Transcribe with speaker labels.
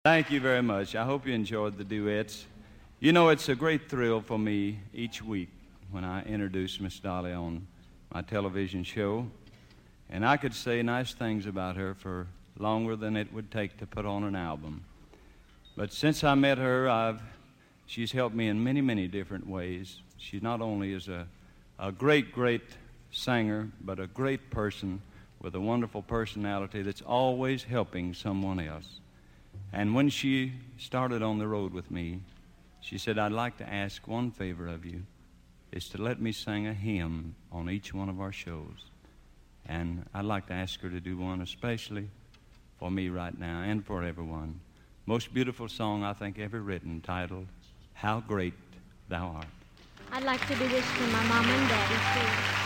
Speaker 1: Thank you very much. I hope you enjoyed the duets. You know, it's a great thrill for me each week when I introduce Miss Dolly on my television show. And I could say nice things about her for longer than it would take to put on an album. But since I met her, she's helped me in many, many different ways. She not only is a great, great singer, but a great person with a wonderful personality that's always helping someone else. And when she started on the road with me, she said, I'd like to ask one favor of you, is to let me sing a hymn on each one of our shows. And I'd like to ask her to do one especially for me right now and for everyone. Most beautiful song I think ever written, titled, How Great Thou Art.
Speaker 2: I'd like to do this for my mom and daddy, too.